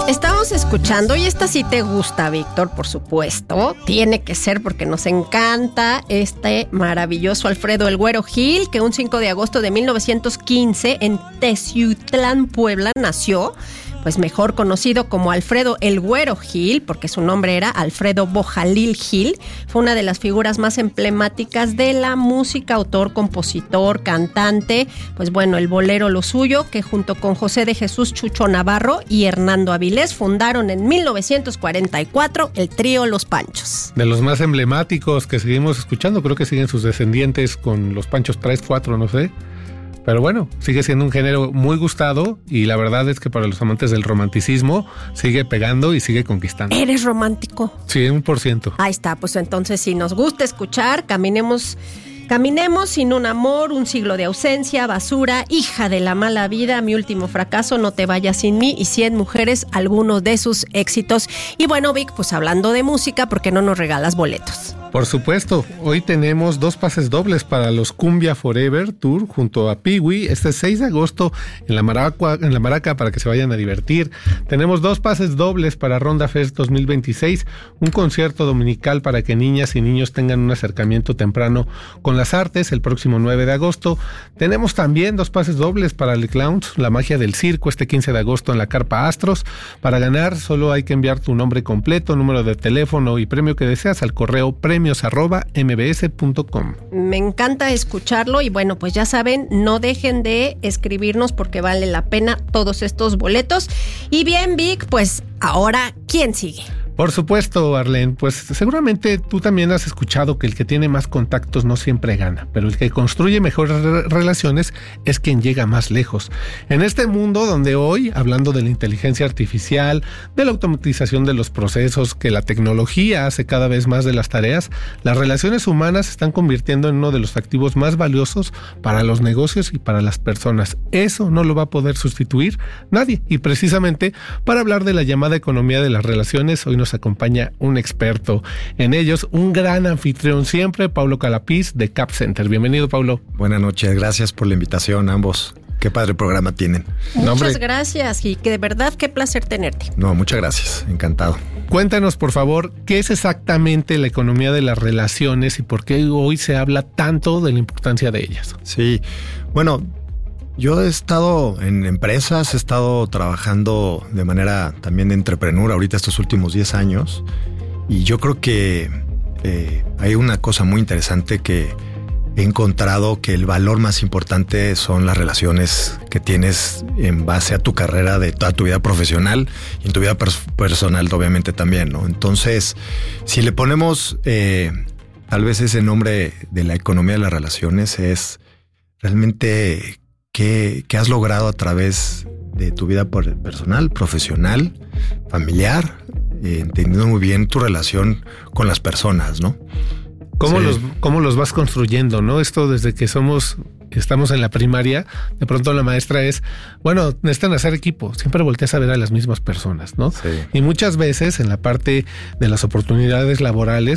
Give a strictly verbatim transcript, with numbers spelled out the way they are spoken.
Estamos escuchando, y esta sí te gusta, Víctor, por supuesto. Tiene que ser porque nos encanta este maravilloso Alfredo El Güero Gil, que un cinco de agosto de mil novecientos quince en Teciutlán, Puebla, nació. Pues mejor conocido como Alfredo El Güero Gil, porque su nombre era Alfredo Bojalil Gil. Fue una de las figuras más emblemáticas de la música, autor, compositor, cantante. Pues bueno, el bolero lo suyo, que junto con José de Jesús Chucho Navarro y Hernando Avilés fundaron en mil novecientos cuarenta y cuatro el trío Los Panchos. De los más emblemáticos que seguimos escuchando, creo que siguen sus descendientes con Los Panchos tres, cuatro, no sé. Pero bueno, sigue siendo un género muy gustado y la verdad es que para los amantes del romanticismo sigue pegando y sigue conquistando. ¿Eres romántico? cien por ciento. Ahí está, pues entonces si nos gusta escuchar, caminemos... Caminemos sin un amor, un siglo de ausencia, basura, hija de la mala vida, mi último fracaso, no te vayas sin mí y cien mujeres, algunos de sus éxitos. Y bueno, Vic, pues hablando de música, ¿por qué no nos regalas boletos? Por supuesto, hoy tenemos dos pases dobles para los Cumbia Forever Tour junto a Piwi, este seis de agosto en la Maraca, en la Maraca para que se vayan a divertir. Tenemos dos pases dobles para Ronda Fest dos mil veintiséis, un concierto dominical para que niñas y niños tengan un acercamiento temprano con las artes el próximo nueve de agosto. Tenemos también dos pases dobles para Le Clowns, la magia del circo, este quince de agosto en la Carpa Astros. Para ganar solo hay que enviar tu nombre completo, número de teléfono y premio que deseas al correo premios arroba m b s punto com. Me encanta escucharlo y bueno, pues ya saben, no dejen de escribirnos porque vale la pena todos estos boletos. Y bien, Vic, pues ahora, ¿quién sigue? Por supuesto, Arlene, pues seguramente tú también has escuchado que el que tiene más contactos no siempre gana, pero el que construye mejores re- relaciones es quien llega más lejos. En este mundo donde hoy, hablando de la inteligencia artificial, de la automatización de los procesos, que la tecnología hace cada vez más de las tareas, las relaciones humanas se están convirtiendo en uno de los activos más valiosos para los negocios y para las personas. Eso no lo va a poder sustituir nadie. Y precisamente para hablar de la llamada economía de las relaciones, hoy nos acompaña un experto en ellos, un gran anfitrión siempre, Paulo Calapiz de Cap Center. Bienvenido, Paulo. Buenas noches, gracias por la invitación a ambos. Qué padre programa tienen. Muchas Nombre. gracias y que de verdad qué placer tenerte. No, muchas gracias, encantado. Cuéntanos, por favor, ¿qué es exactamente la economía de las relaciones y por qué hoy se habla tanto de la importancia de ellas? Sí, bueno, yo he estado en empresas, he estado trabajando de manera también de entrepreneur ahorita estos últimos diez años y yo creo que eh, hay una cosa muy interesante que he encontrado, que el valor más importante son las relaciones que tienes en base a tu carrera, de toda tu vida profesional y en tu vida pers- personal obviamente también, ¿no? Entonces, si le ponemos eh, tal vez ese nombre de la economía de las relaciones, es realmente qué, qué has logrado a través de tu vida personal, profesional, familiar, eh, entendiendo muy bien tu relación con las personas, ¿no? ¿Cómo, Sí. los, ¿Cómo los vas construyendo, no? Esto desde que somos, estamos en la primaria, de pronto la maestra es, bueno, necesitan hacer equipo, siempre volteas a ver a las mismas personas, ¿no? Sí. Y muchas veces en la parte de las oportunidades laborales,